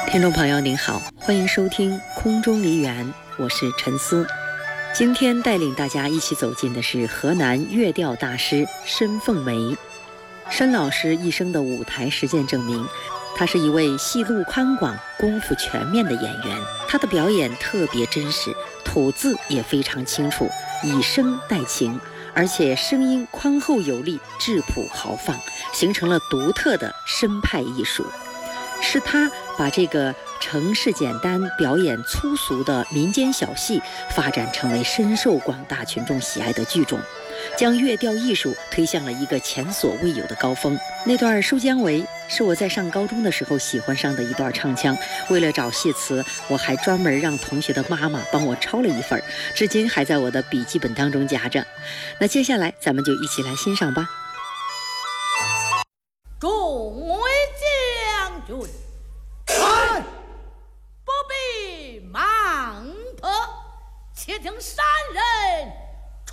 听众朋友您好，欢迎收听空中梨园，我是陈思。今天带领大家一起走进的是河南乐调大师申凤梅。申老师一生的舞台实践证明，他是一位戏路宽广、功夫全面的演员。他的表演特别真实，吐字也非常清楚，以声带情，而且声音宽厚有力，质朴豪放，形成了独特的申派艺术。是他把这个程式简单、表演粗俗的民间小戏发展成为深受广大群众喜爱的剧种，将乐调艺术推向了一个前所未有的高峰。那段《收姜维》是我在上高中的时候喜欢上的一段唱腔，为了找戏词，我还专门让同学的妈妈帮我抄了一份，至今还在我的笔记本当中夹着。那接下来咱们就一起来欣赏吧。 众位将军，不必忙迫，且听山人